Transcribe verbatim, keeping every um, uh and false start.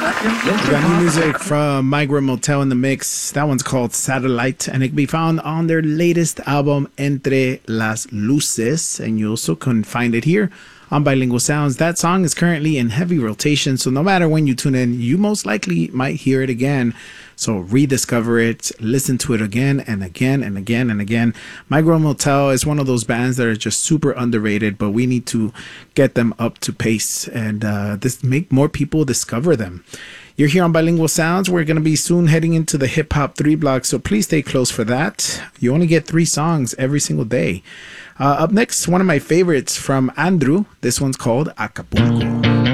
We got new music from Migrant Motel in the mix. That one's called Satellite, and it can be found on their latest album, Entre las Luces. And you also can find it here on Bilingual Sounds. That song is currently in heavy rotation, so no matter when you tune in, you most likely might hear it again. So rediscover it, listen to it again and again and again and again. Migrant Motel is one of those bands that are just super underrated, but we need to get them up to pace and uh, this make more people discover them. You're here on Bilingual Sounds. We're going to be soon heading into the hip hop three block, so please stay close for that. You only get three songs every single day. Uh, up next, one of my favorites from Andrew. This one's called Acapulco.